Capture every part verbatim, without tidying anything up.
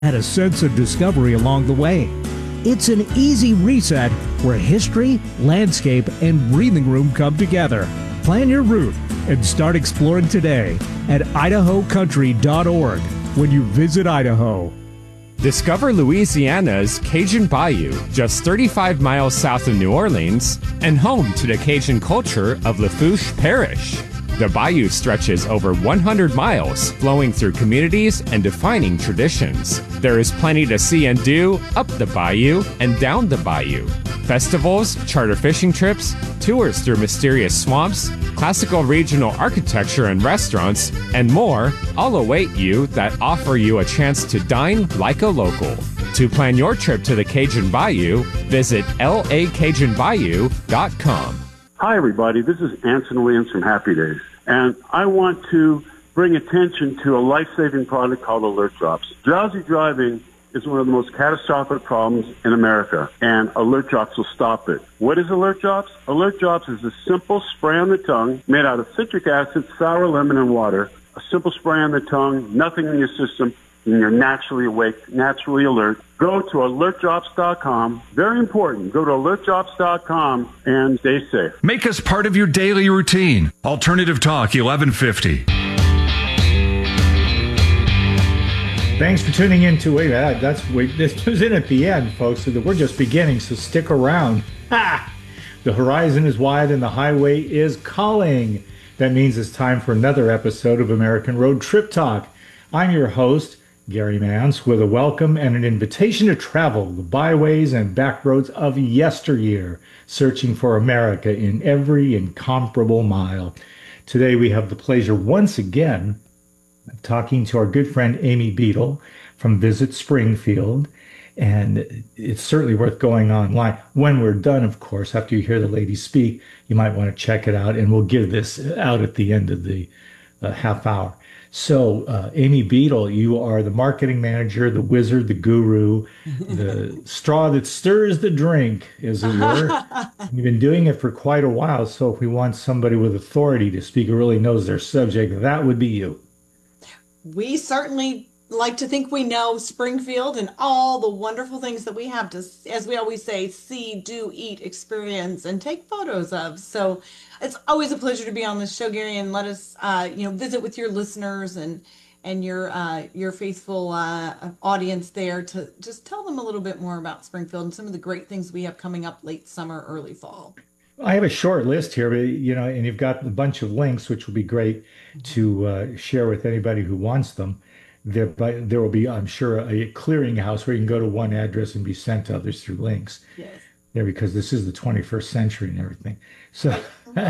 and a sense of discovery along the way. It's an easy reset where history, landscape, and breathing room come together. Plan your route and start exploring today at idaho country dot org when you visit Idaho. Discover Louisiana's Cajun Bayou, just thirty-five miles south of New Orleans, and home to the Cajun culture of Lafourche Parish. The bayou stretches over one hundred miles, flowing through communities and defining traditions. There is plenty to see and do up the bayou and down the bayou. Festivals, charter fishing trips, tours through mysterious swamps, classical regional architecture and restaurants, and more all await you that offer you a chance to dine like a local. To plan your trip to the Cajun Bayou, visit L A Cajun Bayou dot com. Hi, everybody. This is Anson Williams from Happy Days, and I want to bring attention to a life-saving product called Alert Drops. Drowsy driving is one of the most catastrophic problems in America, and Alert Drops will stop it. What is Alert Drops? Alert Drops is a simple spray on the tongue made out of citric acid, sour lemon, and water. A simple spray on the tongue, nothing in your system, and you're naturally awake, naturally alert. Go to alert drops dot com. Very important. Go to alert drops dot com and stay safe. Make us part of your daily routine. Alternative Talk eleven fifty. Thanks for tuning in to wait. Uh, that's wait, this was in at the end, folks. So that we're just beginning. So stick around. Ha! The horizon is wide and the highway is calling. That means it's time for another episode of American Road Trip Talk. I'm your host, Gary Mance, with a welcome and an invitation to travel the byways and back roads of yesteryear, searching for America in every incomparable mile. Today we have the pleasure once again of talking to our good friend Amy Beadle from Visit Springfield, and it's certainly worth going online. When we're done, of course, after you hear the ladies speak, you might want to check it out, and we'll give this out at the end of the uh, half hour. So, uh, Amy Beadle, you are the marketing manager, the wizard, the guru, the straw that stirs the drink, as it were. You've been doing it for quite a while, so if we want somebody with authority to speak who really knows their subject, that would be you. We certainly like to think we know Springfield and all the wonderful things that we have to, as we always say, see, do, eat, experience, and take photos of. So it's always a pleasure to be on this show, Gary, and let us, uh, you know, visit with your listeners and and your uh, your faithful uh, audience there to just tell them a little bit more about Springfield and some of the great things we have coming up late summer, early fall. I have a short list here, but, you know, and you've got a bunch of links, which will be great to uh, share with anybody who wants them. There, but there will be, I'm sure, a clearinghouse where you can go to one address and be sent to others through links. Yes. There, because this is the twenty-first century and everything. So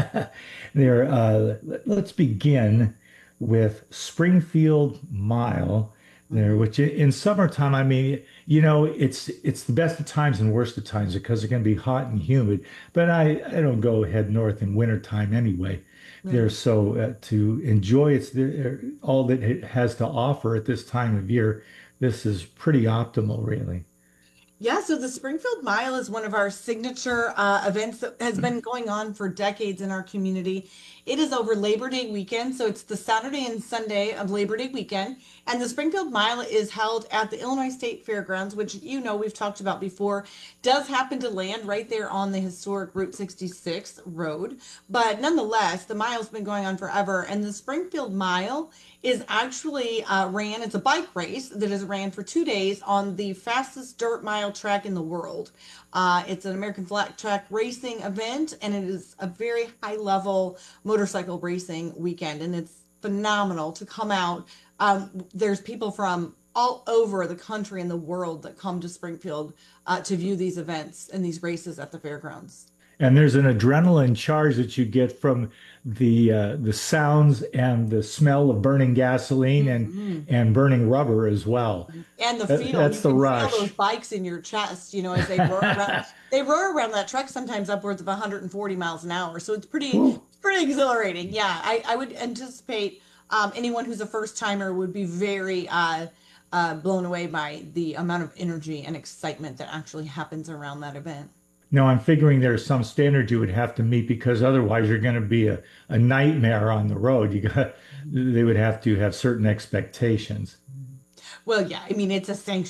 there, uh, let's begin with Springfield Mile there, which in summertime, I mean, you know, it's it's the best of times and worst of times because it can be hot and humid. But I, I don't go head north in wintertime anyway. Right. There, so uh, to enjoy its all that it has to offer at this time of year, this is pretty optimal, really. Yeah, so the Springfield Mile is one of our signature uh, events that has been going on for decades in our community. It is over Labor Day weekend, so it's the Saturday and Sunday of Labor Day weekend. And the Springfield Mile is held at the Illinois State Fairgrounds, which, you know, we've talked about before, does happen to land right there on the historic Route sixty-six road. But nonetheless, the mile's been going on forever. And the Springfield Mile is actually uh, ran, it's a bike race that is ran for two days on the fastest dirt mile track in the world. Uh, it's an American flat track racing event, and it is a very high level motorcycle racing weekend, and it's phenomenal to come out. Um, there's people from all over the country and the world that come to Springfield uh, to view these events and these races at the fairgrounds. And there's an adrenaline charge that you get from the uh, the sounds and the smell of burning gasoline and mm-hmm. and burning rubber as well. And the that, feel. That's you the can rush. Feel those bikes in your chest, you know, as they roar around. They roar around that track sometimes upwards of one hundred forty miles an hour. So it's pretty Ooh. pretty exhilarating. Yeah, I, I would anticipate um, anyone who's a first timer would be very uh, uh, blown away by the amount of energy and excitement that actually happens around that event. No, I'm figuring there's some standard you would have to meet because otherwise you're going to be a, a nightmare on the road. You got, they would have to have certain expectations. Well, yeah, I mean, it's a sanctuary